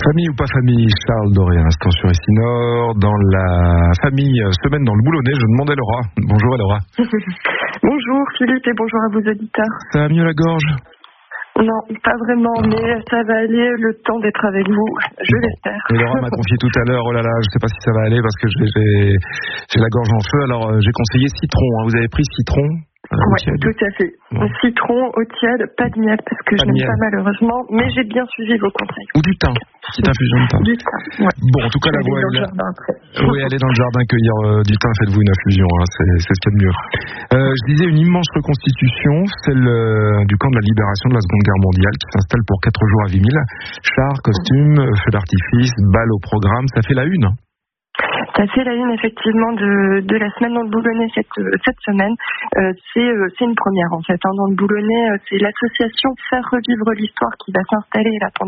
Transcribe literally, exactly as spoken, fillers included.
Famille ou pas famille, Charles Doré à l'instant sur Ici Nord. Dans la famille Semaine dans le Boulonnais, je demandais Laura. Bonjour Laura. Bonjour Philippe et bonjour à vos auditeurs. Ça va mieux la gorge? Non, pas vraiment, ah. mais ça va aller le temps d'être avec vous, je bon. l'espère. Et Laura m'a confié tout à l'heure, oh là là, je sais pas si ça va aller parce que j'ai, j'ai, j'ai la gorge en feu, alors euh, j'ai conseillé citron. Hein. Vous avez pris citron? Oui, tout à fait. Ouais. Citron, eau tiède, pas de miel, parce que pas je n'aime miel. pas malheureusement, mais j'ai bien suivi vos conseils. Ou du thym, petite infusion de thym. Du thym, ouais. Bon, en tout cas, la voix est là. Oui, allez dans le jardin cueillir euh, du thym, faites-vous une infusion, hein, c'est, c'est ce qu'il y a de mieux. Euh, je disais une immense reconstitution, celle euh, du camp de la libération de la Seconde Guerre mondiale, qui s'installe pour quatre jours à Vimille. Chars, costumes, feux d'artifice, balles au programme, ça fait la une. Hein. Ça fait la une effectivement de, de la semaine dans le Boulonnais cette, cette semaine. Euh, c'est, euh, c'est une première en fait. Hein. Dans le Boulonnais, euh, c'est l'association Faire Revivre l'Histoire qui va s'installer là pendant